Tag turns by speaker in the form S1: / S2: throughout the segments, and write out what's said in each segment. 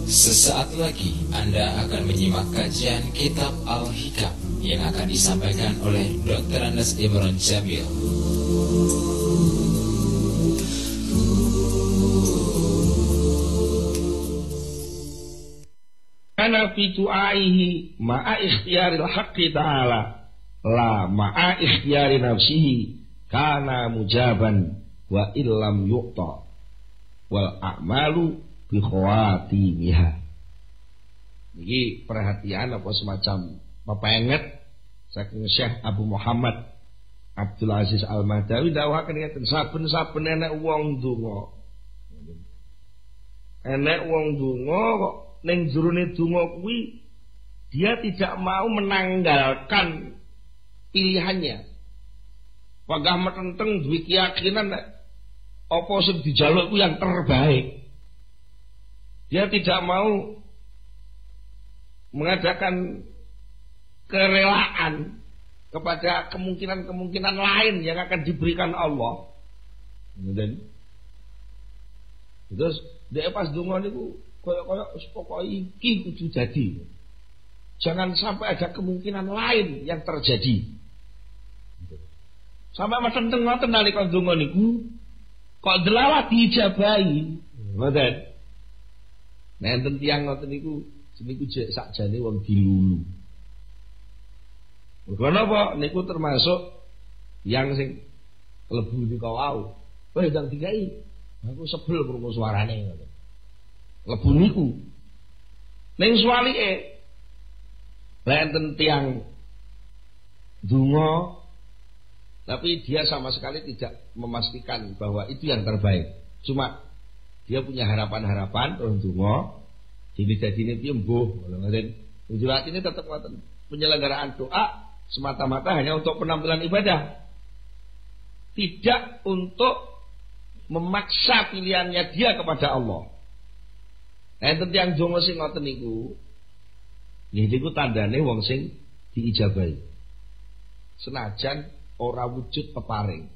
S1: Sesaat lagi Anda akan menyimak kajian Kitab Al-Hikam yang akan disampaikan oleh Dr. Andes Imron Jamil.
S2: Kana fi du'aihi ma'a ikhtiyaril haqqi ta'ala la ma'a ikhtiyari nafsihi kana mujaban wa illam yuqta wal a'malu bi khawatimiha. Iki perhatian apa semacam pepenget saking Syekh Abu Muhammad Abdul Aziz Al-Mahdawi dawuhaken ngeten, saben-saben enek wong donga. Enek wong donga kok ning jerone donga kuwi dia tidak mau menanggalkan pilihannya. Pagah metenteng duwe keyakinan nek apa sing dijaluk ku yang terbaik. Dia tidak mau mengadakan kerelaan kepada kemungkinan-kemungkinan lain yang akan diberikan Allah. Dan terus dia pas donga niku koyo-koyo pokoke iki kudu jadi. Jangan sampai ada kemungkinan lain yang terjadi. Sampai metenteng ngoten nalika donga niku kok delalah diijabahi. Ngoten. Nenten tiyang ngoten niku niku jek sakjane wong dilulu. Mergo napa niku termasuk yang sing klebu nika wau. Wah ndang dikai. Aku sebel krungu suarane ngoten. Lebu niku. Ning suwalike nenten tiyang donga tapi dia sama sekali tidak memastikan bahwa itu yang terbaik. Cuma dia punya harapan-harapan terus donga dadi piye mbuh ngoten. Njur atine tetep ngoten. Penyelenggaraan doa semata-mata hanya untuk penampilan ibadah. Tidak untuk memaksa pilihannya dia kepada Allah. Enten tiyang donga sing ngoten niku nggih niku tandane wong sing diijabahi. Senajan ora wujud peparing.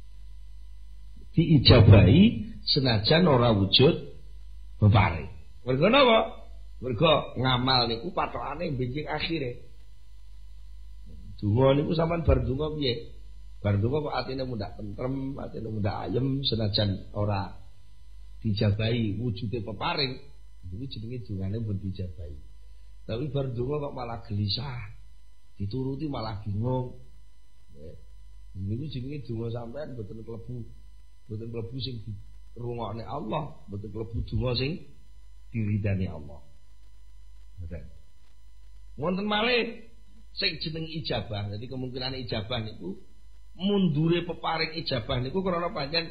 S2: Diijabahi senajan ora wujud peparing. Mergo napa? Mergo ngamal niku patokane benjing akhire. Donga niku sampean bar donga piye? Bar donga kok atine mundak tentrem, atine mundak ayem senajan ora dijabahi wujude peparing. Niku jenenge dongane pun dijabahi. Tapi bar donga kok malah gelisah. Dituruti malah bingung. Niku jenenge donga sampean mboten klebu. Mboten klebu sing dirungokne Allah, mboten klebu donga sing diridani Allah. Ngoten. Wonten malih sing jeneng ijabah. Jadi kemungkinan ijabah niku mundure peparing ijabah niku krana pancen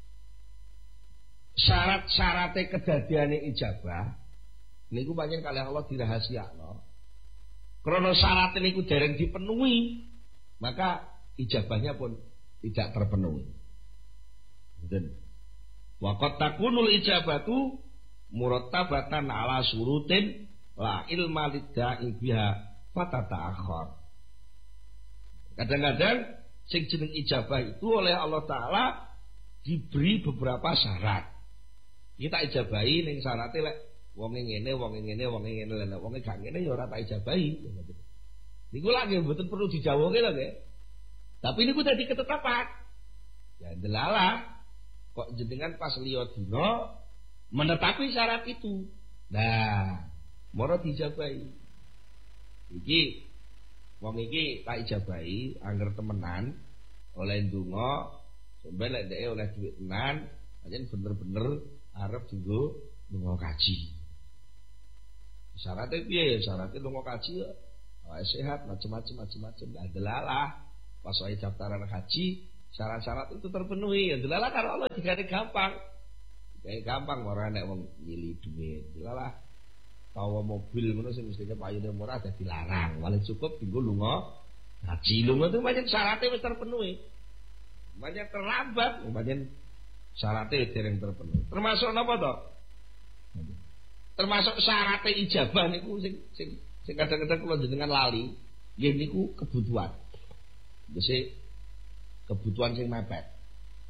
S2: syarat-syarate kedadiane ijabah niku pancen kalih Allah dirahasiakno. Krana syarat niku dereng dipenuhi, maka ijabahnya pun tidak terpenuhi. Dan waqat takunul ijabatu murattabatan ala surutin la ilma lidda'i biha fatata'akhir. Kadang-kadang sing jeneng ijabah itu oleh Allah Ta'ala diberi beberapa syarat. Kita ijabahi ning syarate lek wong ngene, wong ngene, wong ngene, lek wong gak ngene ya ora tak ijabahi. Niku lak nggih mboten perlu dijawabke lho nggih. Tapi niku dadi ketetapan. Ya delalah kok jenengan pas liya dina menetapi syarat itu. Nah, moro dijabahi. Iki wong iki tak ijabahi angger temenan oleh ndonga sampe lek dhek oleh dhuwit tenan, pancen bener-bener arep dienggo ndonga kaji. Syaratnya piye? Syaratnya ndonga kaji sehat macam-macam. Lah delalah pas wae daftaran haji syarat-syarat itu terpenuhi. Ya delalah karo Allah digane gampang. Kayak gampang ora nek wong nyili dhuwit. Delalah tawa mobil ngono sing mestine payune murah dadi larang. Wale cukup dienggo lunga haji. Lunga itu pancen syaratnya wis terpenuhi. Banyak terlambat, pancen syaratnya dereng terpenuhi. Termasuk napa to? Termasuk syaratnya ijabah niku sing kadang-kadang kula jenengan lali, nggih niku kebutuhan. Dise kebutuhan sing mepet.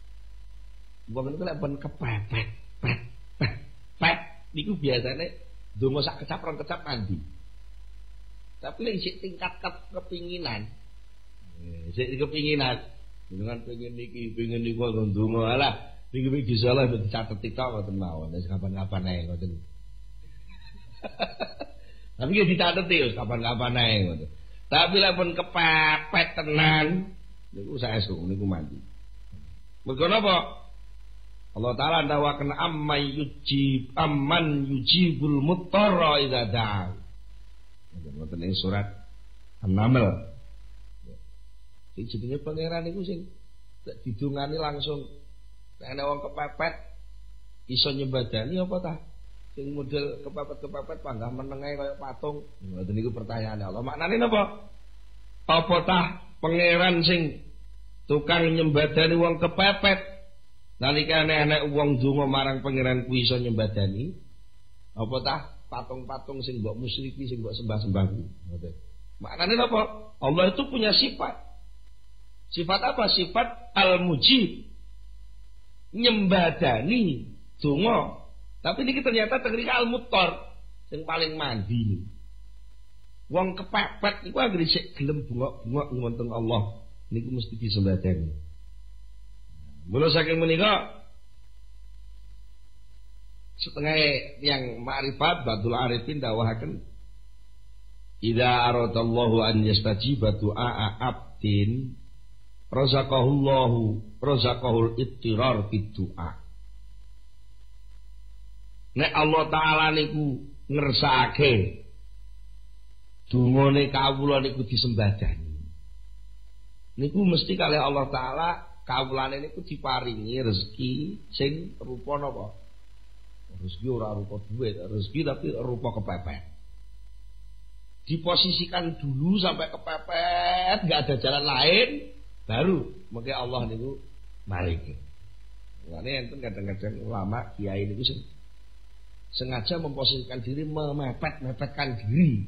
S2: Wong niku lek pun kepepet, pet niku biasane Donga sak kecap mandi. Tapi nek sik tingkat kepinginan. Sik kepinginan. Dengan pengen niki, pengen niku ndonga alah. Niki disalah dicatet tok ngoten mawon. Wis kapan-kapan ae ngoten. Tapi ya dicatet wis kapan-kapan ae ngoten. Tapi lek pun kepepet tenan niku saesuk niku mandi. Mergo napa? Allah Ta'ala ndawaken amman yujibul muttarra idza da'a. Ngoten ing surat An-Naml. Sing jenenge pangeran iku sing didungani langsung nek ana wong kepepet iso nyembadani apa ta? Sing model kepepet panggah menenge kaya patung. Ngoten niku pertanyaane Allah. Maknane napa? Apa tah pangeran sing tukang nyembadani wong kepepet nalika enek wong donga marang pangeran kuwi iso nyembadani? Apa tah patung-patung sing mbok musyriki sing mbok sembah-sembah kuwi? Ngoten. Maknane napa? Allah itu punya sifat. Sifat apa? Sifat al-mujib. Nyembadani donga. Tapi niki ternyata tegrika al-muttar sing paling mandi. Wong kepepet iku anggere sik gelem bungok-bungok wonten Allah niku mesti disembadani. Mula saking menika setengah yang ma'rifat Badul Arifin dawahaken idza aradallahu an yastajiba du'a abdin razaqahul ittirar fid du'a. Nek Allah Ta'ala niku ngersakake dungane kawula niku disembadani. Niku mesti kalih Allah Ta'ala kawulane niku diparingi rezeki sing rupa napa? Rezeki ora rupa duit, rezeki tapi rupa kepepet. Diposisikan dulu sampai kepepet, enggak ada jalan lain, baru mungkin Allah niku maringi. Mulane enten kadang-kadang ulama kiai niku sengaja memposisikan diri mepetkan diri.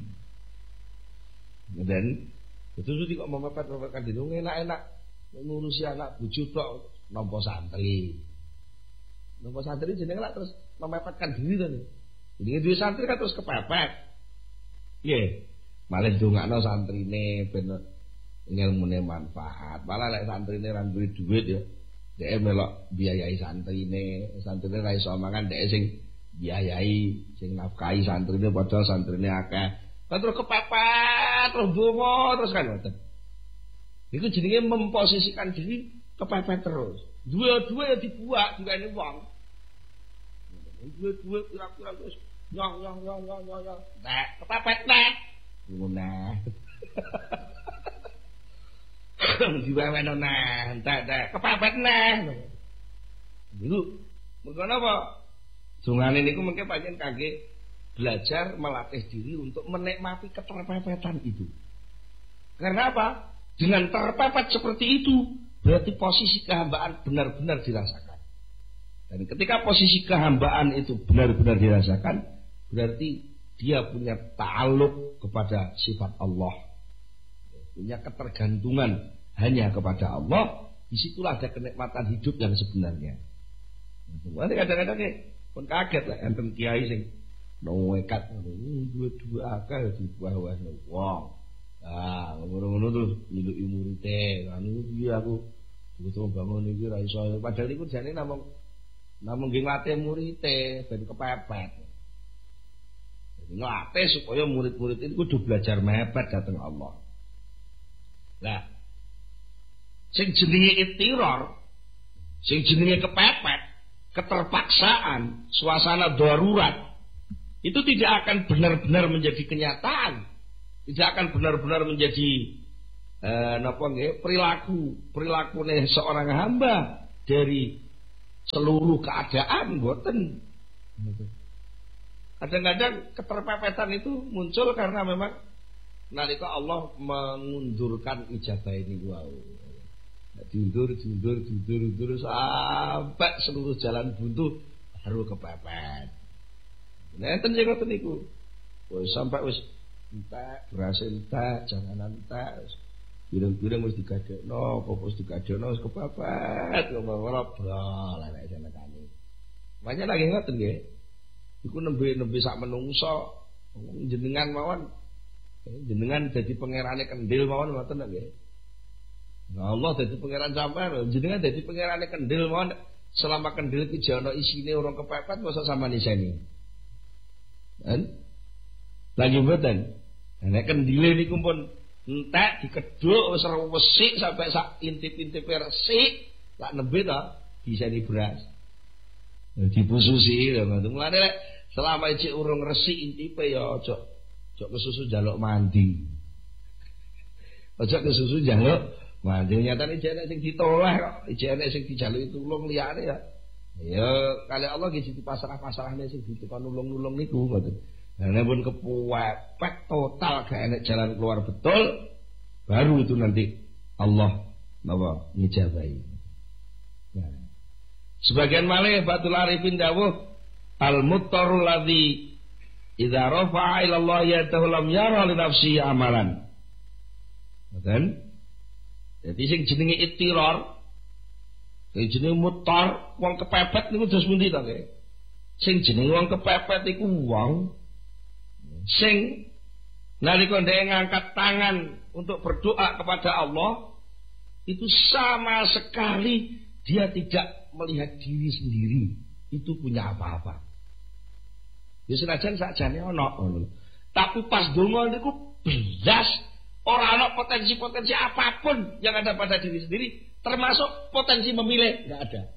S2: Dan betul kok mepetkan diri enak-enak ngurusi anak bojo tok nampa santri. Nampa santri jenenge lak terus memepetkan diri to. Jenenge duwe santri kan terus kepepet. Nggih. Malah ndongakno santrine ben ilmune manfaat. Malah lek santrine ra duwe dhuwit ya dhek melok biayai santrine ra iso mangan dhek sing biayai sing nafkahi santrine padahal santrine akeh. Terus kepepet terus donga terus kan ngoten. Iku jenenge memposisikan diri kepepet terus. Dua-dua ya dibuat diwene wong. Dua-dua kira-kira terus nyong. Nek kepepet nek. Ngono. Diwene nek, entek kepepet nek. Niku mergo napa? Dungane niku mengke pancen kangge belajar melatih diri untuk menikmati keterpepetan itu. Karena apa? Dengan terpepet seperti itu berarti posisi kehambaan benar-benar dirasakan. Dan ketika posisi kehambaan itu benar-benar dirasakan, berarti dia punya ta'alluq kepada sifat Allah, punya ketergantungan hanya kepada Allah. Disitulah ada kenikmatan hidup yang sebenarnya. Nanti kadang-kadang pun kaget lah enten kiai sing nekat dua akal di bawah wong. Ah, ngono-ngono terus nyeluk muridé. Anu iki aku butuh bangun iki ra iso. Padahal iku jane namung nggih nglatih muridé ben kepepet. Jadi nglatih supaya murid-murid itu kudu belajar mepet dhateng Allah. Nah, sing jenenge ittiror, sing jenenge kepepet, keterpaksaan, suasana darurat itu tidak akan benar-benar menjadi kenyataan. Tidak akan benar-benar menjadi perilaku seorang hamba dari seluruh keadaan, boten. Kadang-kadang keterpepetan itu muncul karena memang nalika Allah mengundurkan ijabah ini diundur sampai seluruh jalan buntu baru kepepet. Nah, enten sing ngoten niku. Wis sampai wis entek, berhasil entek, janganan entek. Pirang-pirang wis digadekno, apa wis digadekno wis kepepet, ora bol lek jenengane. Banyak lagi ngoten nggih. iku nembe sak menungso jenengan mawon jenengan dadi pangerane kendil mawon ngoten nggih. Nah, Allah dadi pangeran sampean jenengan dadi pangerane kendil mawon selama kendil iki jana isine urung kepepet mosok sampean iseni. Kan? Lagi mboten. Nek kendile niku pun entek dikedhuk wis resik sampai sak intip-intipe resik lak nembe ta diseni beras. Dipususi lho ngoten. Mulane lek selama iki urung resik intipe ya aja kesusu njaluk mandi. Aja kesusu njaluk mandi. Nyatane jane sing ditoleh kok, jane sing dijaluki tulung liyane ya. Ya kali Allah iki dipasrah-pasrahne sing ditekan nulung-nulung niku ngoten. Nah, pun kepepet total gak enak jalan keluar betul, baru itu nanti Allah napa ngijabahi. Nah. Sebagian malih Batul Arifin dawuh al-muttarul ladzi idza rafa'a ila Allah yadahu lam yara li nafsihi amalan. Betul? Jadi sing jenenge ittiror, sing jenenge muttar, wong kepepet niku dos pundi to nggih? Sing jenenge wong kepepet iku wong sing nalika dhek ngangkat tangan untuk berdoa kepada Allah itu sama sekali dia tidak melihat diri sendiri itu punya apa-apa. Ya senajan sakjane ana ngono. Tapi pas donga niku blas ora ana potensi-potensi apapun yang ada pada diri sendiri, termasuk potensi memilih enggak ada.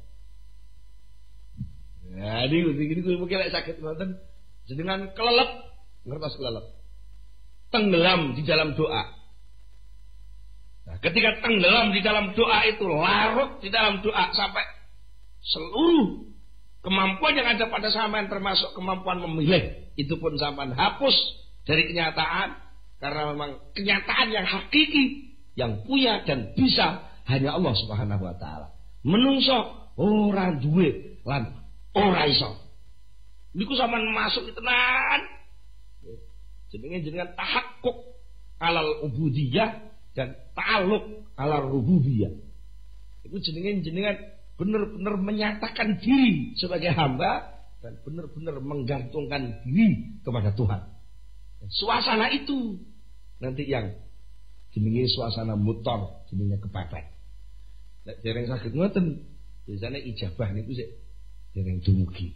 S2: Nah, ini mungkin lek sakit ngoten jenengan kelelep ngertos kelelep tenggelam di dalam doa. Nah, ketika tenggelam di dalam doa itu larut di dalam doa sampai seluruh kemampuan yang ada pada sampean termasuk kemampuan memilih itu pun sampean hapus dari kenyataan karena memang kenyataan yang hakiki yang punya dan bisa hanya Allah Subhanahu wa taala. Menungso ora duwe lan ora iso. Niku sampean masuk tenan. Jenengan tahakkuk alal ubudiyah dan ta'alluq alal rububiyah. Itu jenengan benar-benar menyatakan diri sebagai hamba dan benar-benar menggantungkan diri kepada Tuhan. Dan suasana itu nanti yang jenenge suasana mutar, jenenge kepepet. Nek dereng saged ngoten, biasane ijabah niku sik dereng dumugi.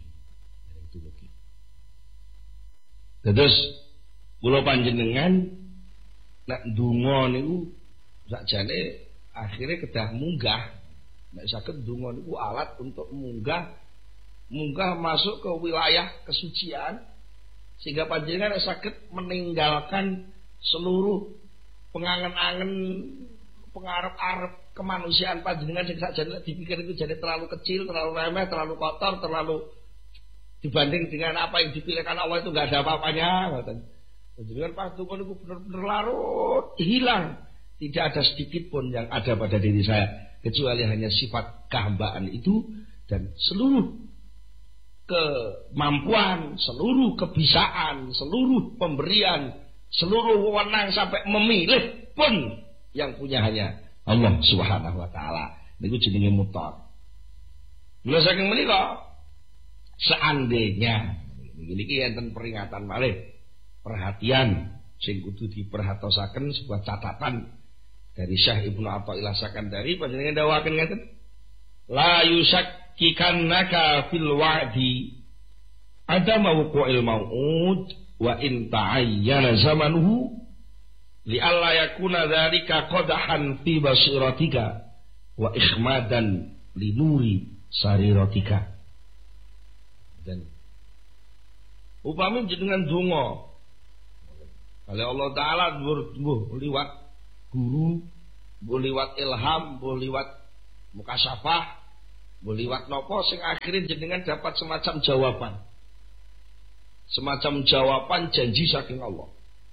S2: Terus kula panjenengan nek ndonga niku sakjane akhire kedah munggah. Nek saged ndonga niku alat untuk munggah masuk ke wilayah kesucian sehingga panjenengan saged meninggalkan seluruh pengangen-angen pengarep-arep kemanusiaan panjenengan sing sakjane dipikir itu jadi terlalu kecil, terlalu remeh, terlalu kotor, terlalu dibanding dengan apa yang dipilihkan Allah itu enggak ada apa-apanya ngoten. Jenengan pas tukun itu benar-benar larut, hilang. Tidak ada sedikit pun yang ada pada diri saya kecuali hanya sifat kehambaan itu dan seluruh kemampuan, seluruh kebisaan, seluruh pemberian, seluruh wewenang sampai memilih pun yang punya hanya Allah Subhanahu wa taala. Niku jenenge mutar. Lha saking menika seandainya niki enten peringatan malih perhatian sing kudu diperhatosaken sebuah catatan dari Syekh Ibnu Athaillah Sakandari panjenengan dawuhaken ngaten la yusakkikannaka fil wa'di adama wuqu'il mau'ud wa in ta'ayyana zamanuhu li alla yakuna dzalika qadahan fi basiratika wa ikhmadan li nuri sariratika. Dan upami jenengan donga kalau Allah Ta'ala liwat guru, liwat ilham, liwat mukasyafah, liwat nopo sing akhirnya jenengan dapat semacam jawaban. Semacam jawaban janji saking Allah.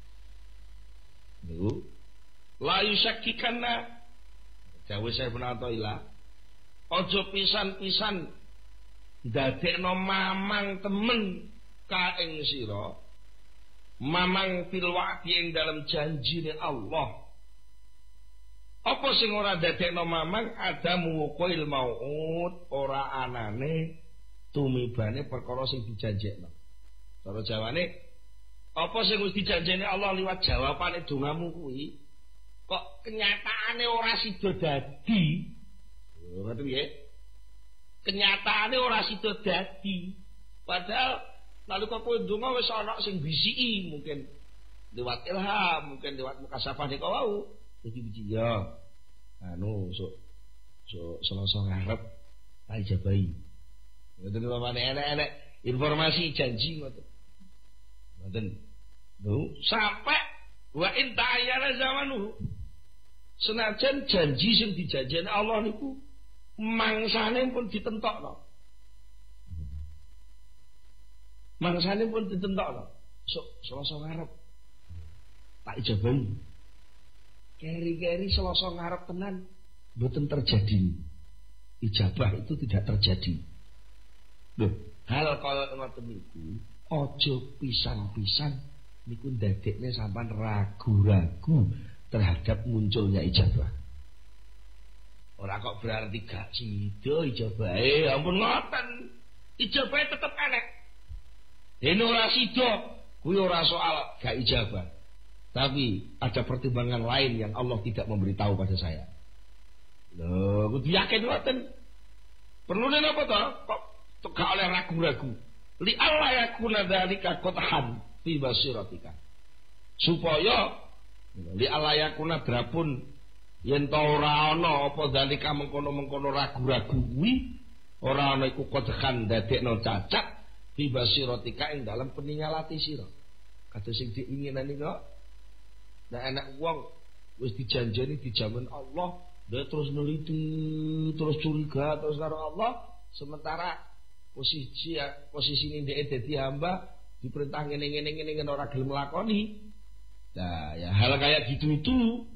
S2: Niku la yusakkikanna dawuh Syekh Ibnu Athaillah. Aja pisan-pisan ndadekno mamang temen ka ing sira. Mamang fil wa'di ing dalam janjine Allah. Apa sing ora dadekno mamang adamu wuqil mau'ud ora anane tumibane perkara sing dijanjekno. Cara Jawane, apa sing wis dijanjeni Allah liwat jawabane dongamu kuwi, kok kenyataane ora sida dadi. Ngoten nggih. Kenyataane ora sida dadi. Padahal nalika kowe ndonga wis ana sing bisiki, mungkin lewat ilham, mungkin lewat mukasafah nek wau. Dadi biji ya. Anu sok Selasa ngarep tak ijabahi. Ngoten pamane enek-enek informasi janji ngoten. Ngoten. Lho, sampai wa in ta'ayyana zamanuhu. Senajan janji sing dijanjeni Allah niku mangsane pun ditentokno. Mangsane pun ditentokno. Sok Selasa ngarep tak ijabahi. Keri-keri Selasa ngarep tenan mboten terjadi. Ijabah itu tidak terjadi. Loh, hal kaya ngoten niku aja pisan-pisan niku ndadekne sampean ragu-ragu terhadap munculnya ijabah. Ora kok berarti gak sida ijabahe, ampun ngoten. Ijabahe tetep enek. Dene ora sida, kuwi ora soal gak ijabah. Tapi ada pertimbangan lain yang Allah tidak memberitahu pada saya. Loh, kudu yakin ngoten. Perlu napa to? Kok gak oleh ragu-ragu. Li Allah yakuna dzalika qathan fi basiratika. Supaya li Allah yakuna drapun yen ta ora ana apa dzalika mengkono-mengkono ragu-ragu kuwi, ora ana iku qathan dadekno cacat fi basiratika ing dalam peningalati sira. Kados sing diinginani kok. Nek enak wong wis dijanjeni dijamin Allah, dia terus neliti, terus curiga terus karo Allah, sementara posisi ini dia dadi hamba diperintah ngene ora gelem nglakoni. Nah, ya hal kayak gitu itu.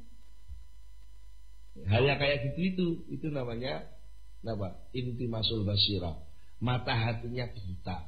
S2: Hal yang kayak gitu itu namanya apa? Intimasul basira. Mata hatinya buta.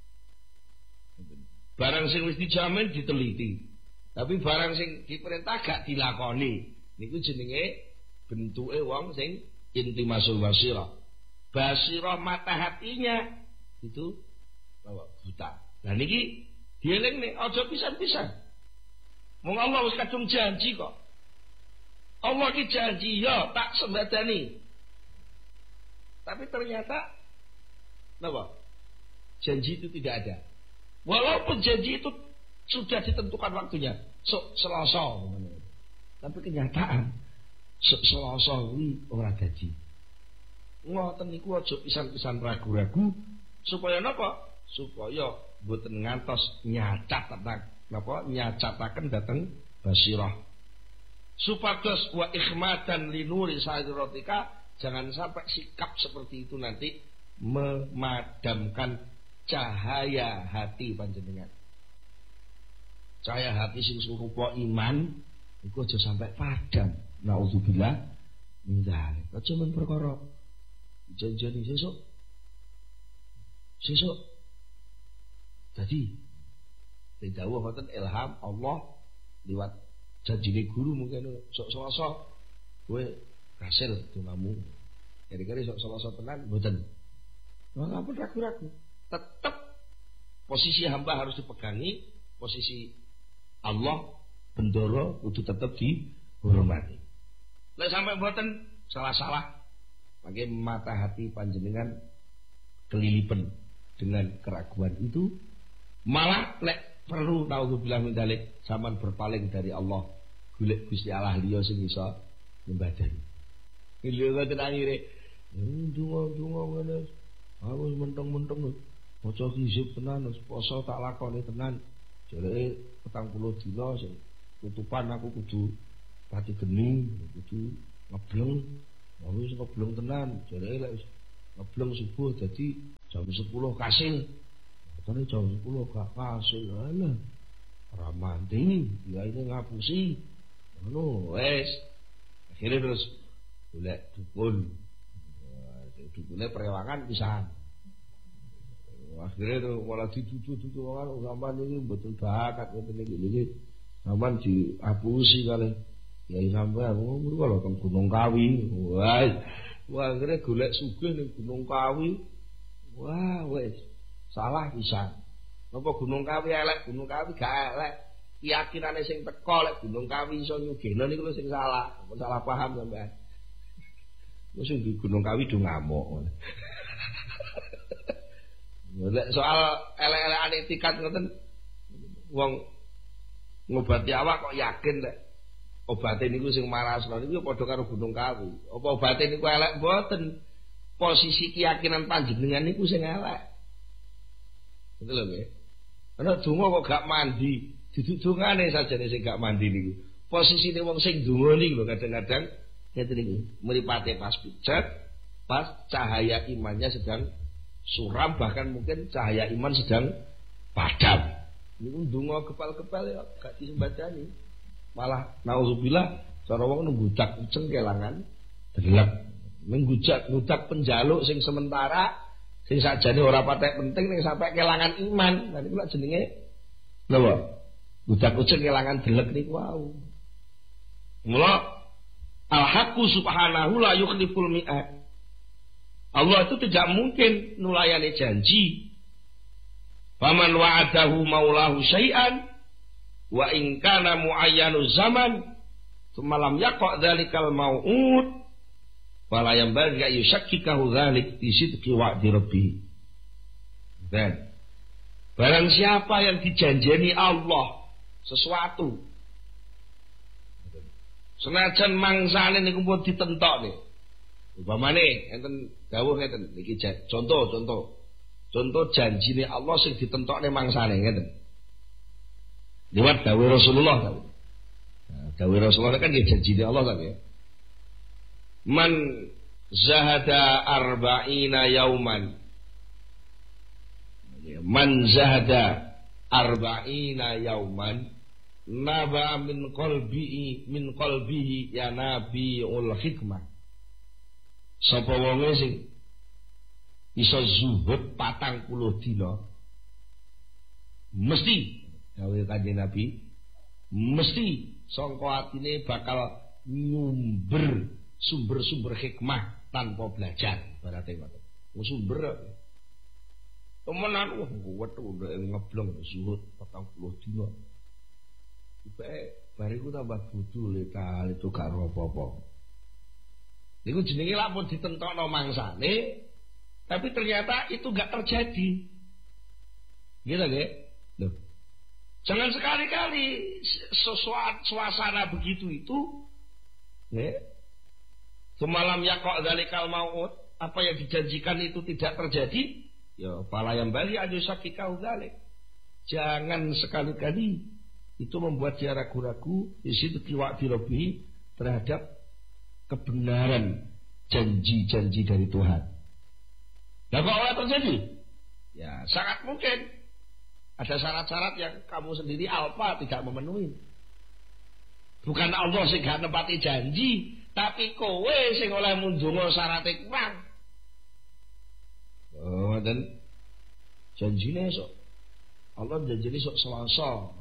S2: Barang sing wis dijamin diteliti. Tapi barang sing diperintah gak dilakoni. Niku jenenge bentuke wong sing intimasul basira. Basira mata hatinya itu buta. Nah niki dielingne aja pisan-pisan. Mong Allah wis kadung janji kok. Allah ki janji ya tak sembadani. Tapi ternyata napa? Janji itu tidak ada. Walaupun janji itu sudah ditentukan waktunya, Selasa. Tapi kenyataan Selasa kuwi ora dadi. Ngoten niku aja pisan-pisan ragu-ragu supaya napa? Supaya mboten ngantos nyacataken dhateng basirah. Supados wa ikhmatan linuri sadiratika, jangan sampai sikap seperti itu nanti memadamkan cahaya hati panjenengan. Cahaya hati sing rupa iman iku aja sampai padam. Nauzubillah min dzalik. Aja men perkara janjani sesuk. Jadi dawuh wonten ilham Allah liwat janjine guru mungkin sok Selasa kowe kasil dongamu. Kira-kira sok Selasa tenan mboten. Ora pun ragu-ragu. Tetap posisi hamba harus dipegangi, posisi Allah bendoro kudu tetap dihormati. Lek sampai mboten salah-salah, pakai mata hati panjenengan kelilipan dengan keraguan itu, malah lek perlu naudzubillah min dzalik sampean berpaling dari Allah, golek Gusti Allah liya sing iso nyembadani. Lha ngoten akhire ndonga ngene. Aku menteng-menteng maca hizib tenan, poso tak lakoni tenan. Jareke 40 dina sing tutupan aku kudu pati geni, kudu ngebleng. Aku wis ngebleng tenan. Jareke lek wis ngebleng subuh dadi jam 10 kasil. Katane jam 10 gak kasil. Alah. Ora mandi, ya ini ngapusi. Ngono wis. Akhire terus golek dukun. Dukune prewangan pisan. Akhirnya itu malah ditutu orang sampean ini betul bakat ngoten iki. Sampean diapusi kali. Ya sampean ngono kalau teng Gunung Kawi. Wah akhirnya golek sugih ning Gunung Kawi. Wah wis salah pisan. Napa Gunung Kawi elek, Gunung Kawi gak elek. Keyakinane sing teko lek Gunung Kawi iso nyugihno niku lho sing salah. Apa salah paham sampean. Wis di Gunung Kawi do ngamuk. Lek soal elek-elekane etikat ngoten wong ngobati awak kok yakin lek obate niku sing marasno niku padha karo Gunung Kawi. Apa obate niku elek mboten? Posisi keyakinan panjenengan niku sing elek. Betul lho nggih. Ana donga kok gak mandi, duduk-dungane sajane sing gak mandi niku. Posisine wong sing donga niku lho kadang-kadang ngeten niku, mripate pas pijat, pas cahaya imannya sedang suram, bahkan mungkin cahaya iman sedang padam. Niku donga kepal-kepal ya gak disembadani. Malah naudzubillah cara wong nunggudak uceng kelangan delep. Mengudak penjaluk sing sementara sing sakjane ora patek penting ning sampai kelangan iman. Lah niku lak jenenge napa? Ngudak uceng kelangan delek niku wau. Mula al-haqqu subhanahu la yukhliful mi'ad. Allah itu tidak mungkin nulayani janji. Faman wa'adahu maulahu syai'an wa in kana muayyanu zaman thumma lam yaqa dzalikal mau'ud wala yanbaghi an yushakkikahu dzalik fi sidqi wa'di rabbih. Dan barang siapa yang dijanjeni Allah sesuatu, senajan mangsane niku pun ditentokne. Upamane enten dawuh ngeten niki contoh janjine Allah sing ditentokne mangsane ngeten. Liwat dawuh Rasulullah. Dawuh Rasulullah kan janjine Allah kan ya. Man zahada arba'ina yauman. Man zahada arba'ina yauman naba min qalbihi ya nabiul hikmah. Sapa wonge sing iso zuhud 40 dina mesti dawuh Kanjeng Nabi mesti sangka atine bakal nyumber sumber-sumber hikmah tanpa belajar berarti ngoten. Sumber temenan wethu ngeblong zuhud 40 dina. Bariku tambah bodho le kali itu gak apa-apa. Niku jenenge lamun ditentokno mangsane tapi ternyata itu gak terjadi. Gitu nggih? Loh. Jangan sekali-kali suasana begitu itu nggih. Semalam yaqa dzalikal maut, apa yang dijanjikan itu tidak terjadi, ya pala yang bali ajusakikau dzalik. Jangan sekali-kali itu membuat dia ragu-ragu di situ wa'di rabbih terhadap kebenaran janji-janji dari Tuhan. Nah kalau terjadi, ya sangat mungkin ada syarat-syarat yang kamu sendiri alfa tidak memenuhi. Bukan Allah sing gak nepati janji, tapi kowe sing oleh mundunga syarate kurang. Oh, dan janjine esuk. Allah janjine esuk Selasa.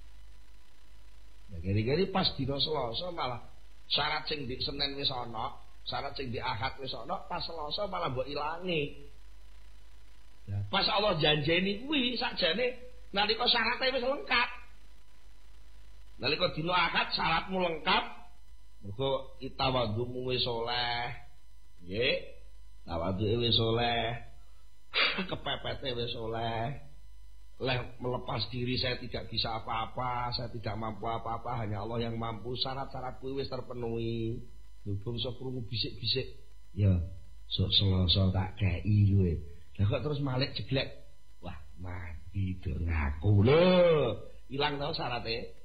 S2: Ya gari-gari pas dina Selasa malah syarat sing di Senin wis ana, syarat sing di Ahad wis ana, pas Selasa malah mbok ilangi. Ya, pas Allah janjeni kuwi sakjane nalika syaratnya wis lengkap. Nalika dina Ahad syaratmu lengkap. Mergo itawadhumu wis saleh. Nggih. Tawadhuke wis saleh. Kepepete wis saleh. Leh melepas diri saya tidak bisa apa-apa, saya tidak mampu apa-apa, hanya Allah yang mampu. Syarat-syarat kuwi wis terpenuhi. Lho bangsa krungu bisik-bisik. Ya, sok Selasa tak kei kowe. Lah kok terus malik jeglek. Wah, mati do ngaku lho. Ilang tau syarate.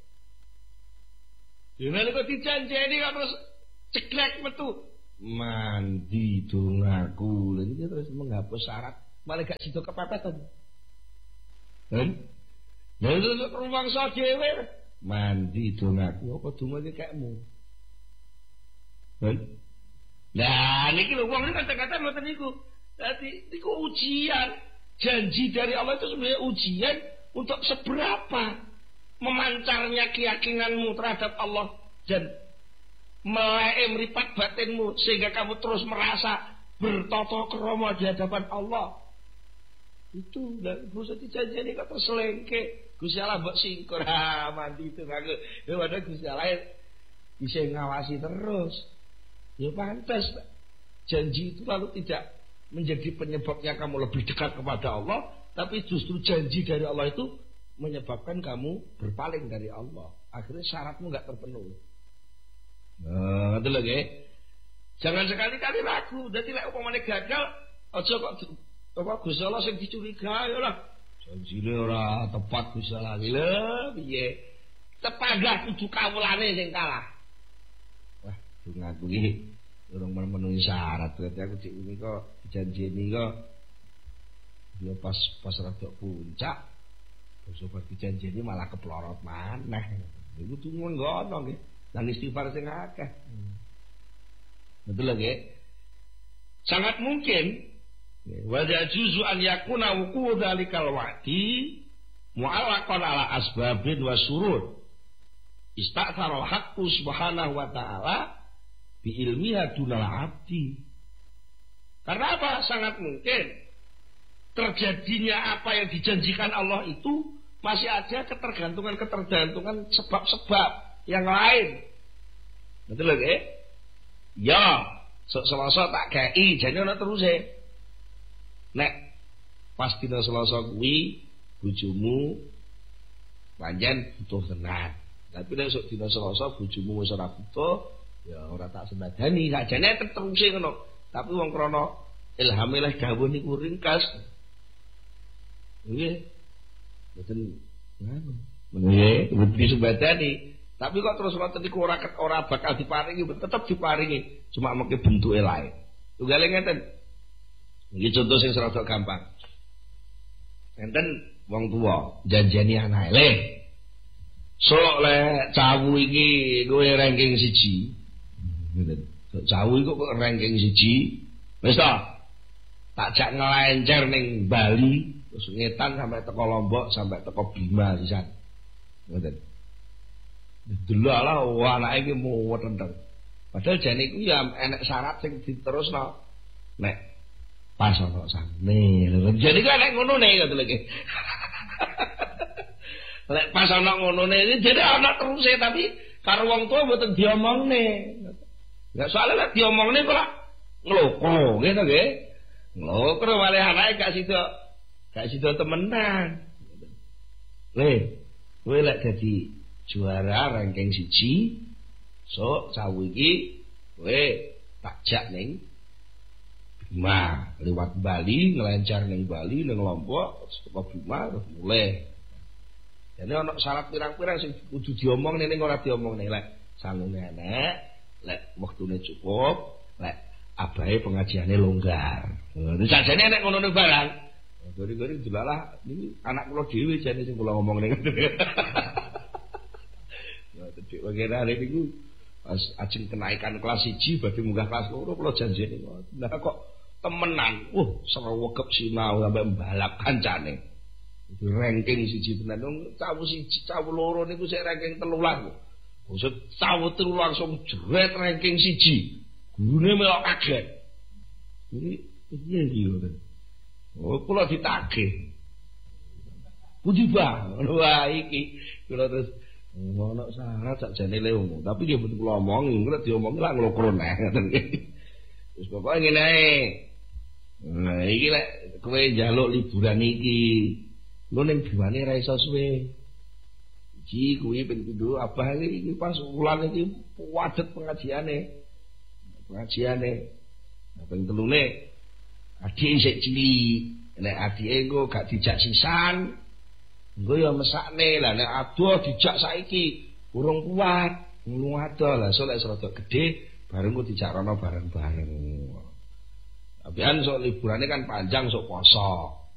S2: Dene kok dijanjeni kok terus ceklek metu. Mandi dongaku. Lha iki terus menghapus syarat, malah gak sida kepepetan. Kan? Lha itu rumangsa dhewe. Mandi dongaku apa donga iki kekmu. Kan? Lah niki lho wong kata-kata ngoten niku. Dadi niku ujian. Janji dari Allah itu sebenarnya ujian untuk seberapa memancarnya keyakinanmu terhadap Allah dan melek mripat batinmu sehingga kamu terus merasa bertata krama di hadapan Allah. Itu dan Gusti dijanjeni kok terselengke. Gusti Allah mbok singkur mandi itu ngaku. Ya padahal Gusti Allah bisa ngawasi terus. Ya pantas. Janji itu lalu tidak menjadi penyebabnya kamu lebih dekat kepada Allah, tapi justru janji dari Allah itu menyebabkan kamu berpaling dari Allah. Akhirnya syaratmu enggak terpenuhi. Nah, itu lagi. Jangan sekali-kali ragu. Dadi lek upamane gagal, aja kok apa Gusti Allah sing dicurigai lah. Janjine ora tepat Gusti Allah. Lha piye? Tepanggah kudu kawulane sing kalah. Wah, ngaku iki urung memenuhi syarat. Berarti aku cek ini kok dijanjeni kok. Ya pas rada puncak. Terus pas dijanjeni malah keplorot maneh. Iku tumun ngono nggih. Lan istighfar sing akeh. Betul lagi. Sangat mungkin wa yajuzu an yakuna wuqu dzalikal wa'di mu'allaqan ala asbabin wa surur ista'thara al-haqqu subhanahu wa ta'ala bi ilmiha dunal abdi. Karena apa? Sangat mungkin terjadinya apa yang dijanjikan Allah itu masih ada ketergantungan sebab-sebab yang lain. Betul lagi? Ya, Selasa tak kei jane ana teruse. Nek pas dina Selasa kuwi bojomu pancen butuh tenan. Tapi nek sok dina Selasa bojomu wis ora butuh, ya ora tak sembadani. Sakjane teruse ngono. Tapi wong krana ilhame leh dawuh niku ringkas. Nggih. Mboten ngono. Nggih, mboten sembadani. Tapi kok terus ngoten niku ora bakal diparingi, tetep diparingi, cuma mengke bentuke lain. Tunggale ngeten. Iki contoh sing rada gampang. Enten wong tuwa janjeni anake le. Sok le cawu iki kowe ranking 1. Ngoten. Sok cawu iku kok ranking 1. Wis ta? Tak jak ngelencer ning Bali, terus ngetan sampai teko Lombok, sampai teko Bima sisan. Ngoten. Delalah anake iki muwet endeng. Padahal jane iku ya enek syarat sing diterusno. Nek pas ono sane. Jadi kan nek ngono ne ngoten lagi. Lek pas ono ngono ne jadi ana teruse tapi karo wong tuwa mboten diomongne. Enggak soalnya lek diomongne kok ngloko ngene nggih. Ngloko malah anake gak sida temenan. Le, kowe lek dadi juara ranking 1, sok cawu iki kowe tak jak ning Bima lewat Bali, ngelancar ning Bali, ning Lombok, teko Bima terus mulai. Jadi ana syarat pirang-pirang sing kudu diomongne ning ora diomongne lek sanune enek, lek wektune cukup, lek abahe pengajiane longgar. Lha sajane enek ngono barang. Gori-gori delalah niki anak kula dhewe jane sing kula ngomongne. Ya dadi wegere niku pas ajeng kenaikan kelas 1 badhe munggah kelas 2 kula janjeni. Lah kok temenan, srewegep sinau sampai mbalap kancane. Itu ranking 1 tenan. Wong cawu 1, cawu 2 niku sik ranking 3 lho. Maksud cawu 3 langsung jret ranking 1. Gurune melok kaget. Ini piye iki ngoten. Kula ditagih. Puji Bang, wah iki kula terus ono syarat sakjane le wong. Tapi nggih mboten kula omongi, nek diomongi lak nglokro neh ngoten iki. Wis pokoke ngene ae. Nah, iki lek kowe njaluk liburan iki, engko ning biwane ra iso suwe. Iki kuwi ping pindho abah iki pas wulan iki wadet pengajiane. Nah, ping telune adik sik cilik. Nek adike engko gak dijak sisan, engko ya mesakne. Lah nek adoh dijak saiki urung kuat, ngulung adoh. Lah sok lek rada gedhe bareng ku dijak rono bareng-bareng. Tapi kan sok liburane kan panjang sok poso.